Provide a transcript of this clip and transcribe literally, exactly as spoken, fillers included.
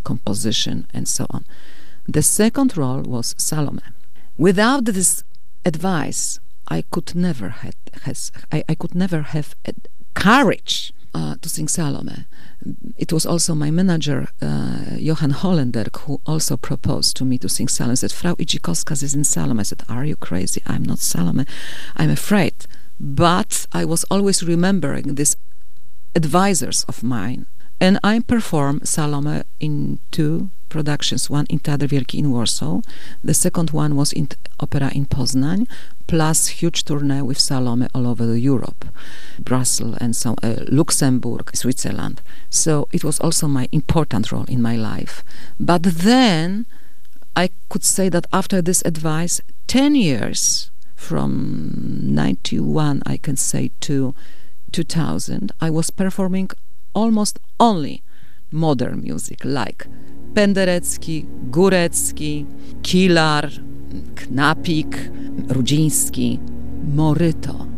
composition, and so on. The second role was Salome. Without this advice, I could never had has I, I could never have courage uh, to sing Salome. It was also my manager, uh, Johan Hollander, who also proposed to me to sing Salome. He said, Frau Idzikowska is in Salome. I said, are you crazy? I'm not Salome. I'm afraid. But I was always remembering these advisors of mine. And I performed Salome in two productions, one in Teatr Wielki in Warsaw, the second one was in opera in Poznań, plus huge tournée with Salome all over Europe, Brussels and so uh, Luxembourg, Switzerland. So it was also my important role in my life. But then I could say that after this advice, ten years, from ninety-one, I can say, to two thousand, I was performing almost only modern music, like Penderecki, Górecki, Kilar, Knapik, Rudziński, Moryto.